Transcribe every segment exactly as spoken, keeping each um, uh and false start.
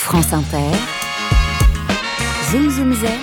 France Inter, Zoom Zoom Zen,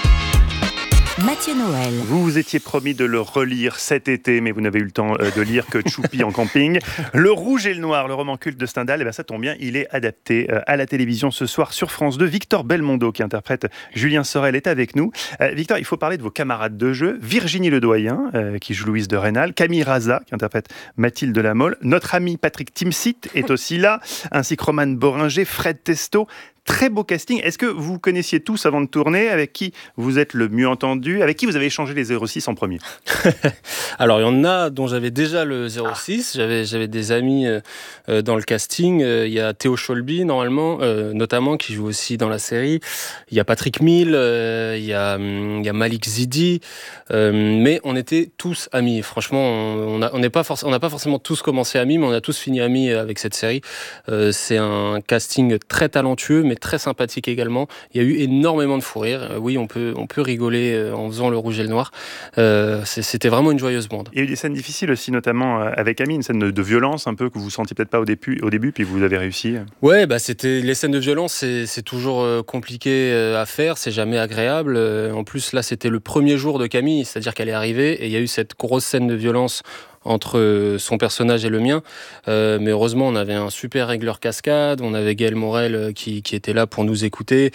Mathieu Noël. Vous vous étiez promis de le relire cet été, mais vous n'avez eu le temps de lire que Tchoupi en camping. Le Rouge et le Noir, le roman culte de Stendhal, et bien ça tombe bien, il est adapté à la télévision ce soir sur France deux. Victor Belmondo, qui interprète Julien Sorel, est avec nous. Euh, Victor, il faut parler de vos camarades de jeu. Virginie Ledoyen, euh, qui joue Louise de Rênal, Camille Raza, qui interprète Mathilde Lamolle, notre ami Patrick Timsit est aussi là, ainsi que Romane Boringer, Fred Testo. Très beau casting. Est-ce que vous connaissiez tous avant de tourner? Avec qui vous êtes le mieux entendu? Avec qui vous avez échangé les zéro six en premier? Alors, il y en a dont j'avais déjà le zéro six. Ah. J'avais, j'avais des amis euh, dans le casting. Euh, il y a Théo Cholby, normalement, euh, notamment, qui joue aussi dans la série. Il y a Patrick Mille, euh, il, y a, il y a Malik Zidi. Euh, mais on était tous amis. Franchement, on n'a on n'est pas, forc- on n'a pas forcément tous commencé amis, mais on a tous fini amis avec cette série. Euh, c'est un casting très talentueux, mais très sympathique également. Il y a eu énormément de fou rire. Euh, oui, on peut, on peut rigoler euh, en faisant le Rouge et le Noir. Euh, c'est, c'était vraiment une joyeuse bande. Il y a eu des scènes difficiles aussi, notamment avec Ami, une scène de, de violence un peu que vous sentiez peut-être pas au début, au début puis vous avez réussi. Ouais, bah c'était les scènes de violence, c'est, c'est toujours euh, compliqué euh, à faire, c'est jamais agréable. Euh, en plus, là, c'était le premier jour de Camille, c'est-à-dire qu'elle est arrivée et il y a eu cette grosse scène de violence entre son personnage et le mien. Euh, mais heureusement, on avait un super régleur cascade, on avait Gaël Morel qui, qui était là pour nous écouter,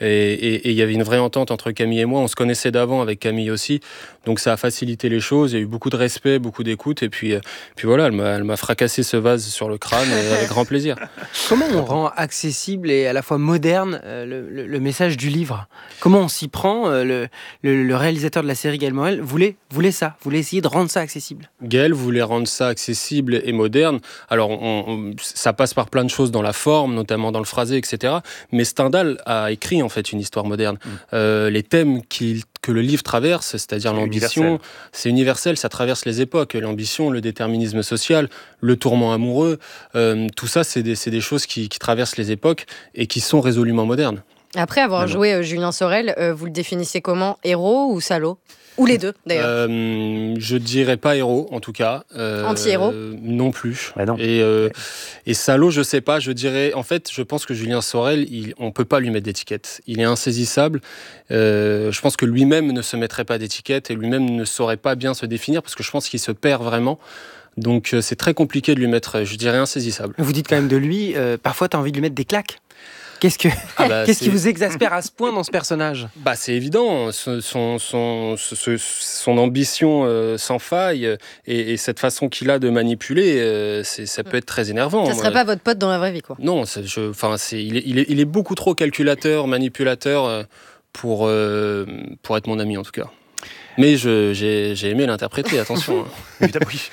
et il y avait une vraie entente entre Camille et moi. On se connaissait d'avant avec Camille aussi, donc ça a facilité les choses. Il y a eu beaucoup de respect, beaucoup d'écoute, et puis, puis voilà, elle m'a, elle m'a fracassé ce vase sur le crâne avec grand plaisir. Comment on rend accessible et à la fois moderne euh, le, le, le message du livre? Comment on s'y prend? euh, le, le, le réalisateur de la série, Gaël Morel, voulait, voulait ça, voulait essayer de rendre ça accessible. Gaël voulait rendre ça accessible et moderne. Alors, on, on, ça passe par plein de choses dans la forme, notamment dans le phrasé, et cetera. Mais Stendhal a écrit en fait une histoire moderne. Mmh. Euh, les thèmes qu'il, que le livre traverse, c'est-à-dire c'est l'ambition, universel. c'est universel, ça traverse les époques. L'ambition, le déterminisme social, le tourment amoureux, euh, tout ça, c'est des, c'est des choses qui, qui traversent les époques et qui sont résolument modernes. Après avoir Alors. joué euh, Julien Sorel, euh, vous le définissez comment? Héros ou salaud? Ou les deux, d'ailleurs. Euh, je dirais pas héros, en tout cas. Euh, Anti-héros non plus. Bah non. Et, euh, et salaud, je sais pas. Je dirais, en fait, je pense que Julien Sorel, il, on peut pas lui mettre d'étiquette. Il est insaisissable. Euh, je pense que lui-même ne se mettrait pas d'étiquette et lui-même ne saurait pas bien se définir parce que je pense qu'il se perd vraiment. Donc, c'est très compliqué de lui mettre, je dirais, insaisissable. Vous dites quand même de lui, euh, parfois, tu as envie de lui mettre des claques. Qu'est-ce, que... ah bah Qu'est-ce qui vous exaspère à ce point dans ce personnage? Bah, c'est évident, son, son, son, son, son ambition euh, sans faille et, et cette façon qu'il a de manipuler, euh, c'est, ça peut être très énervant. Ça ne serait moi. pas votre pote dans la vraie vie, quoi. Non, c'est, je, c'est, il, est, il, est, il est beaucoup trop calculateur, manipulateur euh, pour, euh, pour être mon ami en tout cas. Mais je, j'ai, j'ai aimé l'interpréter, attention. Évidemment, oui.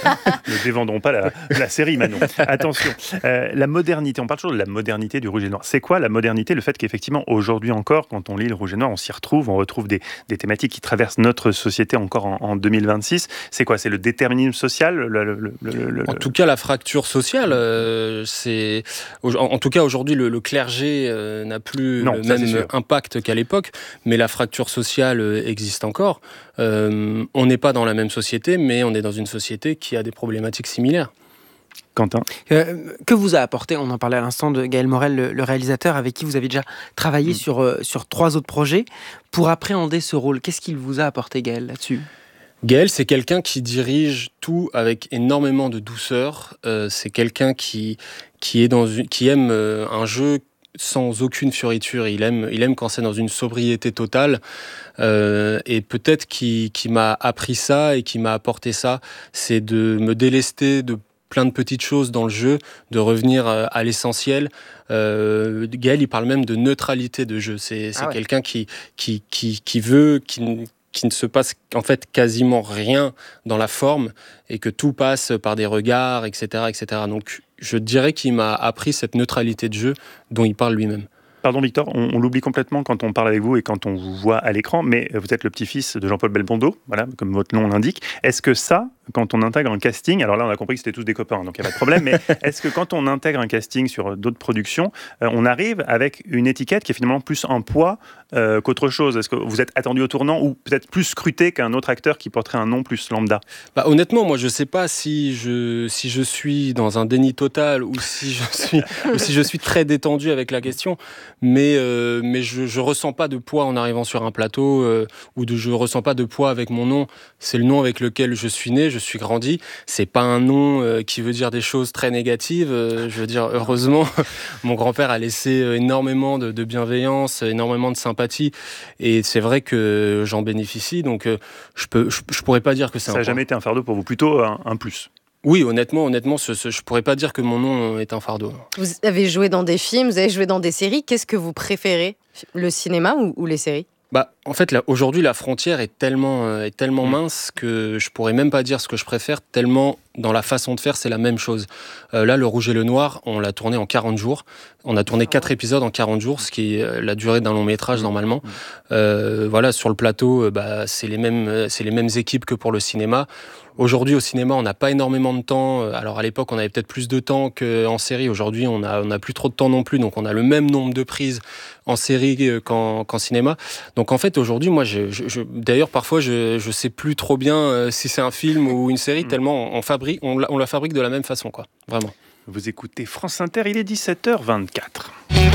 Ne dévendrons pas la, la série, Manon. Attention, euh, la modernité, on parle toujours de la modernité du Rouge et Noir. C'est quoi la modernité? Le fait qu'effectivement, aujourd'hui encore, quand on lit le Rouge et Noir, on s'y retrouve, on retrouve des, des thématiques qui traversent notre société encore en, en deux mille vingt-six. C'est quoi? C'est le déterminisme social le, le, le, le, le... En tout cas, la fracture sociale, euh, c'est... En, en tout cas, aujourd'hui, le, le clergé euh, n'a plus non, le même impact qu'à l'époque, mais la fracture sociale euh, existe encore. Euh, on n'est pas dans la même société, mais on est dans une société qui a des problématiques similaires. Quentin, euh, que vous a apporté, on en parlait à l'instant, de Gaël Morel, le, le réalisateur, avec qui vous avez déjà travaillé mmh. sur, euh, sur trois autres projets, pour appréhender ce rôle? Qu'est-ce qu'il vous a apporté, Gaël, là-dessus? Gaël, c'est quelqu'un qui dirige tout avec énormément de douceur. Euh, c'est quelqu'un qui, qui, est dans une, qui aime euh, un jeu sans aucune fioriture. Il aime, il aime quand c'est dans une sobriété totale. Euh, et peut-être qui, qui m'a appris ça et qui m'a apporté ça, c'est de me délester de plein de petites choses dans le jeu, de revenir à l'essentiel. Euh, Gaël, il parle même de neutralité de jeu. C'est, c'est ah ouais. quelqu'un qui, qui, qui, qui veut... Qui, qui ne se passe en fait quasiment rien dans la forme et que tout passe par des regards, et cetera, et cetera. Donc, je dirais qu'il m'a appris cette neutralité de jeu dont il parle lui-même. Pardon Victor, on, on l'oublie complètement quand on parle avec vous et quand on vous voit à l'écran, mais vous êtes le petit-fils de Jean-Paul Belmondo, voilà, comme votre nom l'indique. Est-ce que ça, quand on intègre un casting, alors là on a compris que c'était tous des copains, donc il n'y a pas de problème, mais est-ce que quand on intègre un casting sur d'autres productions, euh, on arrive avec une étiquette qui est finalement plus un poids euh, qu'autre chose? Est-ce que vous êtes attendu au tournant ou peut-être plus scruté qu'un autre acteur qui porterait un nom plus lambda? Bah, honnêtement, moi je sais pas si je, si je suis dans un déni total ou si je suis, ou si je suis très détendu avec la question, mais, euh, mais je, je ressens pas de poids en arrivant sur un plateau euh, ou de, je ressens pas de poids avec mon nom. C'est le nom avec lequel je suis né, je suis grandi. C'est pas un nom euh, qui veut dire des choses très négatives. Euh, je veux dire, heureusement, mon grand-père a laissé énormément de, de bienveillance, énormément de sympathie, et c'est vrai que j'en bénéficie. Donc, euh, je peux, je, je pourrais pas dire que c'est Ça un n'a poids. jamais été un fardeau pour vous, plutôt un, un plus. Oui, honnêtement, honnêtement, ce, ce, je pourrais pas dire que mon nom est un fardeau. Vous avez joué dans des films, vous avez joué dans des séries. Qu'est-ce que vous préférez, le cinéma ou, ou les séries? Bah, en fait, là, aujourd'hui, la frontière est tellement, euh, est tellement Mmh. mince que je pourrais même pas dire ce que je préfère, tellement dans la façon de faire, c'est la même chose. Euh, là, Le Rouge et le Noir, on l'a tourné en quarante jours. On a tourné quatre épisodes en quarante jours, ce qui est la durée d'un long métrage normalement. Euh, voilà, sur le plateau, euh, bah, c'est les mêmes, euh, c'est les mêmes équipes que pour le cinéma. Aujourd'hui, au cinéma, on n'a pas énormément de temps. Alors, à l'époque, on avait peut-être plus de temps qu'en série. Aujourd'hui, on a, on a plus trop de temps non plus. Donc, on a le même nombre de prises en série qu'en, qu'en cinéma. Donc, en fait, aujourd'hui, moi, je, je, je, d'ailleurs, parfois, je, je sais plus trop bien euh, si c'est un film ou une série, tellement on, fabrique, on, la, on la fabrique de la même façon, quoi. Vraiment. Vous écoutez France Inter, il est dix-sept heures vingt-quatre.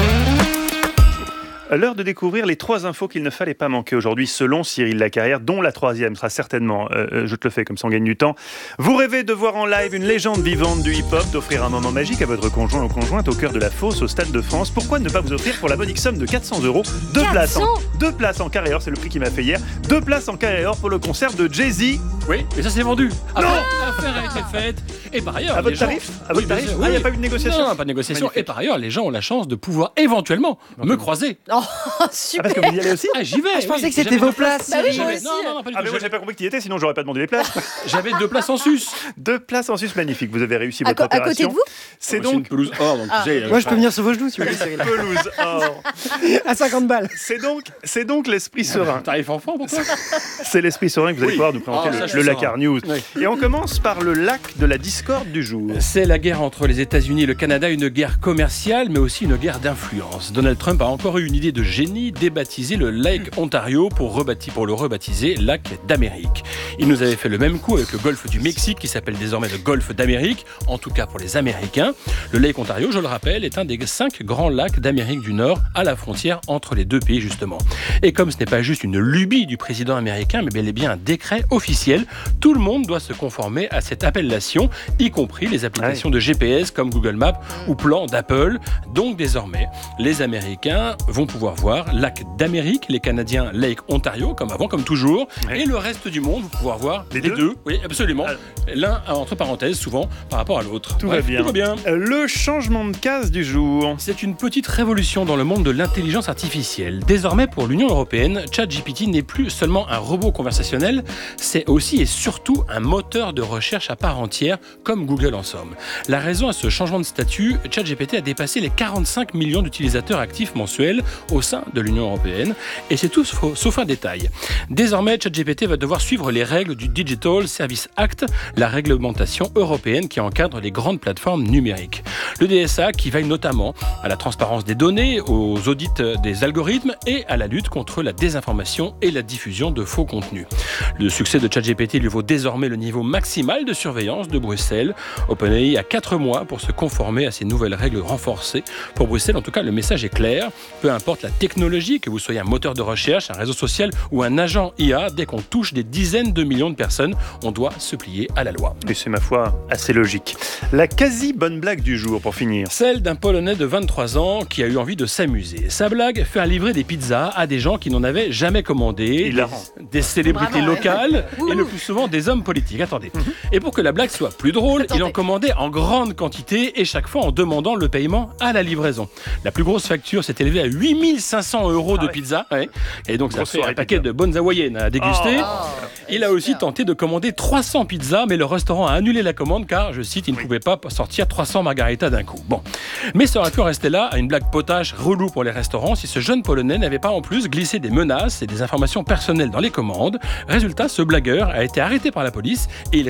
L'heure de découvrir les trois infos qu'il ne fallait pas manquer aujourd'hui selon Cyril Lacarrière, dont la troisième sera certainement, euh, je te le fais comme ça on gagne du temps. Vous rêvez de voir en live une légende vivante du hip-hop, d'offrir un moment magique à votre conjoint ou conjointe au cœur de la fosse au Stade de France. Pourquoi ne pas vous offrir pour la modique somme de quatre cents euros deux places en, deux places en carré or, c'est le prix qui m'a fait hier, deux places en carré or pour le concert de Jay-Z. Oui, mais ça c'est vendu. Non, l'affaire a été faite. Et par ailleurs, à votre les gens- tarif, à votre Oui, bien tarif. sûr, Ah, il n'y a oui. pas eu de négociation. Non, non, pas de négociation. Magnifique. Et par ailleurs, les gens ont la chance de pouvoir éventuellement me croiser. Oh, Ah, super. parce que vous y allez aussi. Ah, j'y vais. je pensais oui. que c'était J'avais vos deux places, Bah oui, J'avais- moi aussi. Non, non, non, pas du Ah tout. mais moi j'avais pas compris qui y était, sinon j'aurais pas demandé les places. J'avais deux places en sus. Deux places en sus, magnifique. Vous avez réussi À, votre co- à côté opération. de vous C'est une donc pelouse or, donc Ah. tu sais, Moi, je peux venir sur vos genoux si vous voulez. une pelouse or. À cinquante balles. C'est donc, c'est donc l'esprit serein. Tarif enfant pour toi. C'est l'esprit serein que vous allez Oui. pouvoir nous présenter Ah, le, ça, je le sens. Lakar News. Oui. Et on commence par le lac de la discorde du jour. C'est la guerre entre les États-Unis et le Canada, une guerre commerciale, mais aussi une guerre d'influence. Donald Trump a encore eu une idée de génie, débaptiser le Lake Ontario pour, rebâti- pour le rebaptiser Lac d'Amérique. Il nous avait fait le même coup avec le golfe du Mexique, qui s'appelle désormais le golfe d'Amérique, en tout cas pour les Américains. Le Lake Ontario, je le rappelle, est un des cinq grands lacs d'Amérique du Nord, à la frontière entre les deux pays justement. Et comme ce n'est pas juste une lubie du président américain, mais bel et bien un décret officiel, tout le monde doit se conformer à cette appellation, y compris les applications de G P S comme Google Maps ou Plan d'Apple. Donc désormais, les Américains vont pouvoir voir Lac d'Amérique, les Canadiens Lake Ontario, comme avant, comme toujours, Ouais. et le reste du monde va pouvoir voir Les les, deux deux. Oui, absolument. Ah. L'un entre parenthèses, souvent par rapport à l'autre. Tout Bref, va bien. Tout va bien. Euh, Le changement de case du jour. C'est une petite révolution dans le monde de l'intelligence artificielle. Désormais, pour l'Union européenne, ChatGPT n'est plus seulement un robot conversationnel, c'est aussi et surtout un moteur de recherche à part entière, comme Google en somme. La raison à ce changement de statut, ChatGPT a dépassé les quarante-cinq millions d'utilisateurs actifs mensuels au sein de l'Union européenne, et c'est tout sauf sauf un détail. Désormais, ChatGPT va devoir suivre les règles du Digital Services Act, la réglementation européenne qui encadre les grandes plateformes numériques. Le D S A qui veille notamment à la transparence des données, aux audits des algorithmes et à la lutte contre la désinformation et la diffusion de faux contenus. Le succès de ChatGPT lui vaut désormais le niveau maximal de surveillance de Bruxelles. OpenAI a quatre mois pour se conformer à ces nouvelles règles renforcées. Pour Bruxelles, en tout cas, le message est clair. Peu importe la technologie, que vous soyez un moteur de recherche, un réseau social ou un agent I A, dès qu'on touche des dizaines de millions de personnes, on doit se plier à la loi. Et c'est ma foi assez logique. La quasi bonne blague du jour pour finir. Celle d'un Polonais de vingt-trois ans qui a eu envie de s'amuser. Sa blague, faire livrer des pizzas à des gens qui n'en avaient jamais commandé, Hilarant. des, des célébrités Vraiment, ouais. locales et le plus souvent des hommes politiques. Attendez. Et pour que la blague soit plus drôle, il en commandait en grande quantité et chaque fois en demandant le paiement à la livraison. La plus grosse facture s'est élevée à huit mille cinq cents euros de Ah ouais. pizza. Ouais. Et donc ça Grosse fait soirée un paquet pizza. de bonnes hawaïennes à déguster. Oh. Il a aussi tenté de commander trois cents pizzas, mais le restaurant a annulé la commande car, je cite, il ne pouvait pas sortir trois cents margaritas d'un coup. Bon. Mais ça aurait pu rester là à une blague potache relou pour les restaurants si ce jeune Polonais n'avait pas en plus glissé des menaces et des informations personnelles dans les commandes. Résultat, ce blagueur a été arrêté par la police et il